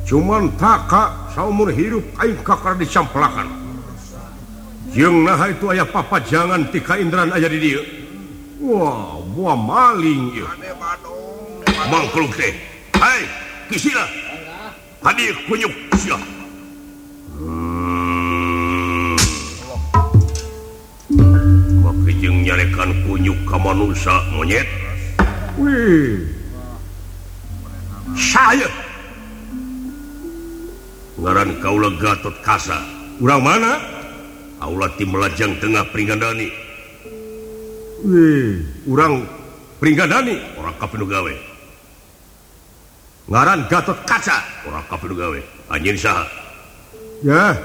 cuman taka saumur hidup aing kakar dicampelakan jeung nah itu aya papa jangan ti kaindran aya di dieu wah buah maling ieu mangkluk teh hai kisila hadir kunyuk sia wakejeng nyarekan kunyuk ka manusia monyet wih saya ngaran kaula Gatot Kaca urang mana aula tim melajang tengah Pringgandani wih urang Pringgandani orang kapinu gawe ngaran Gatot Kaca orang kapinu gawe anjeun saha ya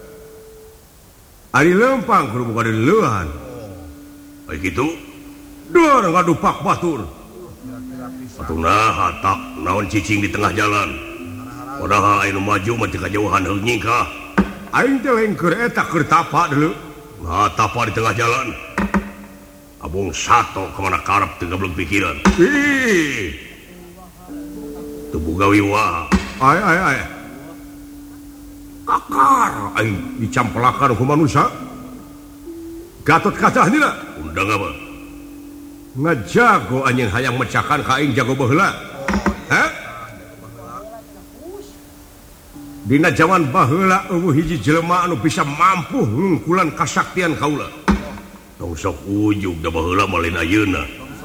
ari lempang kudu buka di leuhan baik gitu dor ngadupak batur atuna hatak naon cicing di tengah jalan padahal anu maju mah teu kajauhan heunging kah aing teh lain keur eta keur tapa deuleu nah tapa di tengah jalan abung sato kemana karep teu gableng pikiran ih teu boga wiwah ay kakar aing dicampelakan ku manusia Gatot Kaca heula undang apa ngajago anjeun hayang mecakan ka aing jago baheula hah dina zaman baheula eueuh hiji jelema anu bisa mampu ngungkulan kasaktian kaula tong sok ujug da baheula mah lain ayeuna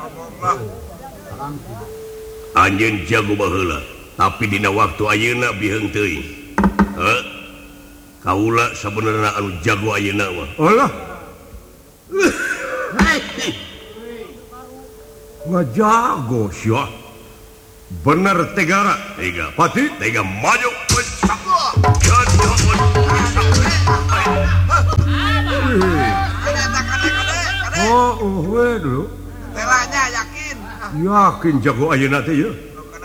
anjeun jago baheula tapi dina waktu ayeuna biheung teuing kaula sabenerna anu jago ayeuna mah Allah ngajago sia bener tegara tega pati tega maju dulu telanya yakin jago ayeuna teh ya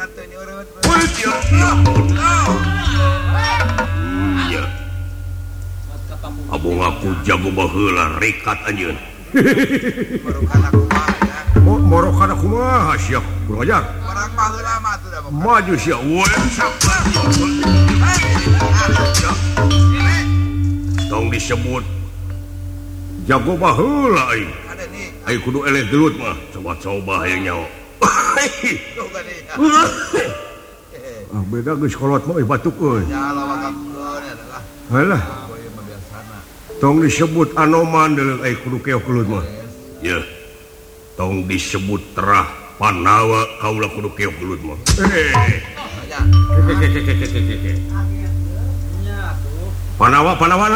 iya abung aku jago baheula rekat anjeun morokan aku mah siap kurang ajar orang baheula mah teu da maju sia tong disebut jago baheula aing aing kudu eleh gelut mah coba hayang nyaho beda geus kolot mah batuk euy halah tong disebut anoman deuleu aing kudu keok gelut mah ya tong disebut terah Panawa kaula kudu keok gelut mah Panawa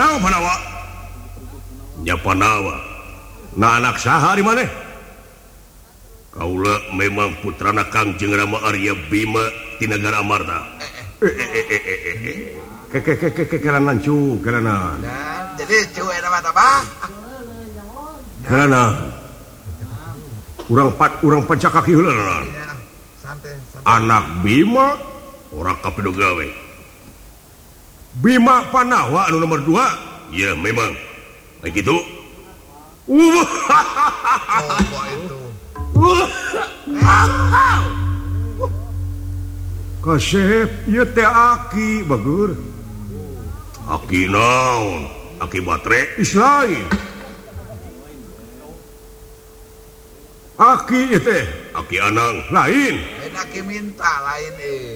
nya Panawa nah anak saha di maneh kaula memang putrana Kangjeng Rama Arya Bima ti Nagara Amarta kelanan cu kelanan jadi cu eta mah apa kelanan urang pancakaki heula anak Bima orang kapido gawe Bima Panawa anu nomor 2 ya memang kayak gitu kasep ieu teh aki bagur aki naon aki baterai islain aki ieu teh aki anang lain aki minta lain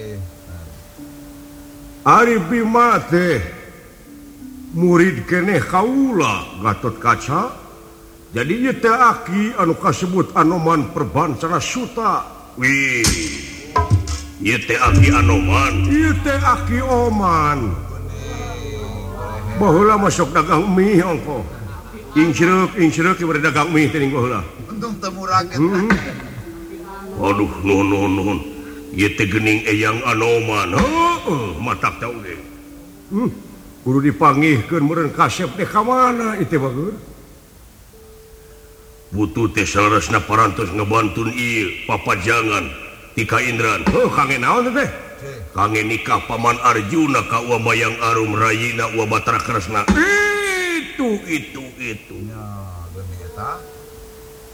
Ari Bima teh murid keneh kaula Gatot Kaca jadi ieu teh aki anu kasebut Anoman Perbancana Suta wih ieu teh aki Anoman ieu teh aki Oman baheula masuk dagang mie ongko ingcereuk ieu dagang mie teh baheula untung teu murah eta aduh nuhun ieu teh geuning eyang Anoman matak teh oge kudu dipanggihkeun meureun kasep teh ka mana ieu teh bagus butuh teh salerosna parantos ngebantun ieu papajangan ti Kaindran kangen naon teh kangen nikah paman Arjuna ka Wabayang Arum Rayina wa Batara Kresna itu nya demi eta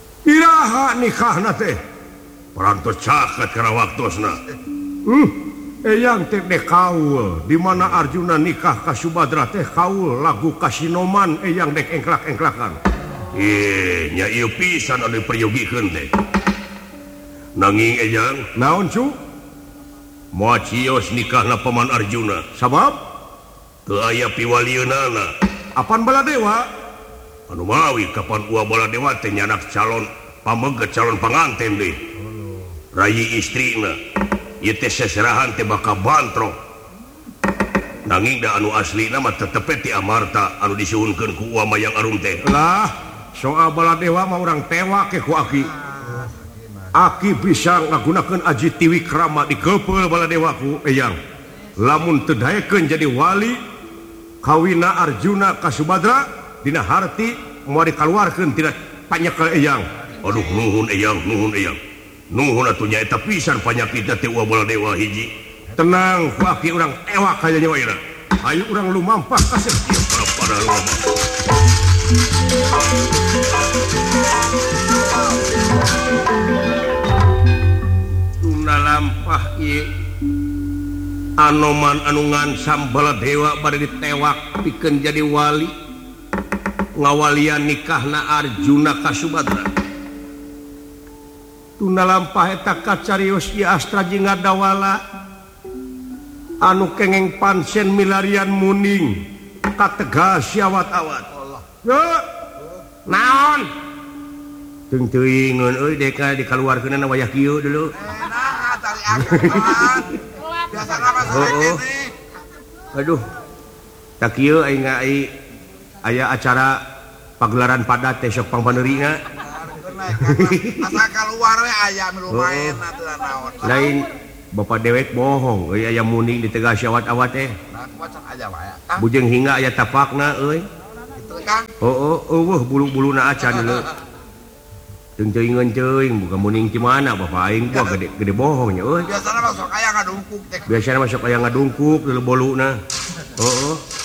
iraha nikahna teh parantos caket kana waktosna Eyang teh kaul di mana Arjuna nikah ka Subadra teh kaul lagu Kasinoman eyang dek engklak-engklakan. Nya ieu pisan anu diperyogikeun teh. Nanging eyang naon cu? Moal cios nikahna paman Arjuna. Sabab teu aya piwalieunana. Apan Baladewa? Anu mawi kapan ua Baladewa teh nyanak calon pameget calon panganten deui. Rayi istrina. Ieu teh seserahan teh bakal bantrok. Nanging da anu aslina mah tetep ti Amarta anu disuhunkeun ku ua Mayang Arum teh. Lah, soal Baladewa mah urang tewa ke ku Aki. Aki bisa ngagunakeun Aji Tiwikrama dikeupel Baladewa ku eyang. Lamun teu daekeun jadi wali kawina Arjuna ka Subadra dina harti moal dikaluarkeun tina panyekel eyang. Aduh nuhun eyang, nuhun eyang. Nuhun atuh nyaeta pisan panyakitna teh ua Baladewa hiji. Tenang ku Aki urang ewak aya nyawaina. Hayu urang lumampah ka setiap para lumampah. Tuna lampah ieu Anoman anu ngansam Baladewa bade ditewak pikeun jadi wali ngawalian nikahna Arjuna ka Subadra. Tuna lampah eta kacarios ieu Astra jeung ngadawala anu kengeng pansen milarian muning kategas siawat-awat. Naon? Teuing-teuingeun euy dek dikaluarkeunna wayah kieu dulu. Tari angkat. Biasana mah sare kene. Aduh. Tak kieu aing aya acara pagelaran padat teh sok pangpaneurina. Asa keluar we aya milu main atuh naon. Lain Bapak dewek bohong euy aya muning di tegas awat-awat teh. Nah, kumaha aja wae. Bujeng hinga aya tapakna euy. Kitu Kang. Eueuh bulu-buluna acan deuleu. Teuing-teuingeun teuing bukan muning ti mana Bapak aing gua gede bohongnya euy. Biasana mah sok aya ngadungkuk teh. Biasana masuk aya ngadungkuk deuleu boluna. Heeh.